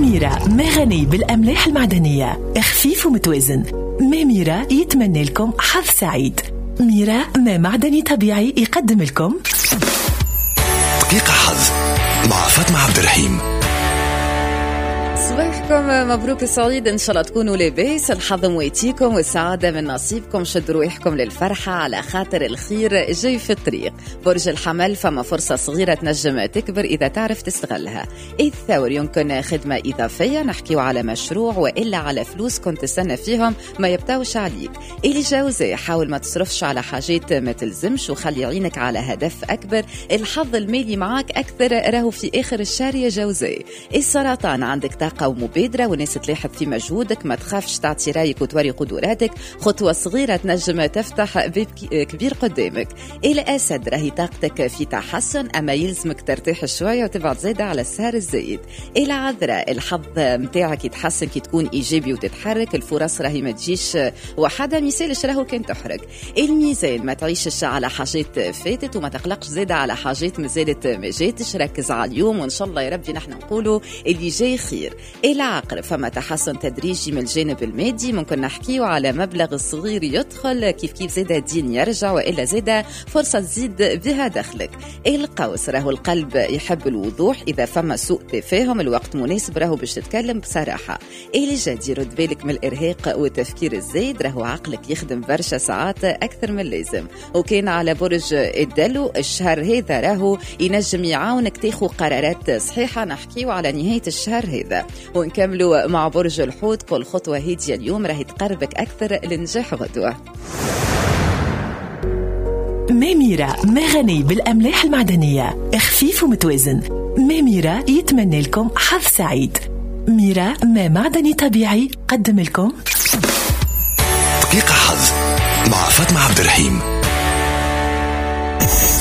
ميرا ما غني بالأملاح المعدنية، خفيف ومتوازن. ميرا يتمنى لكم حظ سعيد. ميرا ما معدني طبيعي يقدم لكم دقيقة حظ مع فاطمة عبد الرحيم. صباحكم مبروك السعيد، إن شاء الله تكونوا لاباس، الحظ مويتيكم والسعادة من نصيبكم. شدوا رويحكم للفرحة على خاطر الخير جاي في الطريق. برج الحمل فما فرصة صغيرة تنجم تكبر إذا تعرف تستغلها. الثور يمكن خدمة إضافية، نحكيو على مشروع وإلا على فلوس كنت تستنى فيهم ما يبتاوش عليك. الجوزاء حاول ما تصرفش على حاجات ما تلزمش وخلي عينك على هدف أكبر. الحظ المالي معك أكثر راهو في آخر الشهر يا جوزاء. السرطان عندك طاقة ومبادرة والناس تلاحظ في مجهودك، ما تخافش تعطي رايك وتوري قدراتك. خطوة صغيرة تنجم تفتح باب كبير قدامك. الأسد راهي طاقتك في تحسن، أما يلزمك ترتاح شوية وتبعد زيادة على السهر الزايد. العذراء الحظ متاعك يتحسن كي تكون إيجابي وتتحرك، الفرص راهي ما تجيش وحدة، مثالش راهو كان تحرق. الميزان ما تعيشش على حاجات فاتت وما تقلقش زيادة على حاجات مازالت ما جاتش، ركز على اليوم وإن شاء الله يا ربي نحن نقولوا اللي جاي خير. العقرب فما تحسن تدريجي من الجانب المادي، ممكن نحكيو على مبلغ صغير يدخل كيف زيادة الدين يرجع وإلا زيادة فرصة تزيد بها دخلك. القوس راهو القلب يحب الوضوح، إذا فما سوء تفاهم الوقت مناسب راهو باش تتكلم بصراحة. الجدي رد بالك من الإرهاق والتفكير الزايد، راهو عقلك يخدم برشا ساعات أكثر من اللازم. وكان على برج الدلو الشهر هذا راهو ينجم يعاونك تاخو قرارات صحيحة، نحكيو على نهاية الشهر هذا. ونكملوا مع برج الحوت، كل خطوة هادية اليوم راهي تقربك أكثر للنجاح غدوة. ميرا ما غني بالأملاح المعدنية، خفيف ومتوازن. ميرا يتمنى لكم حظ سعيد. ميرا ما معدني طبيعي قدم لكم دقيقة حظ مع فاطمة عبد الرحيم.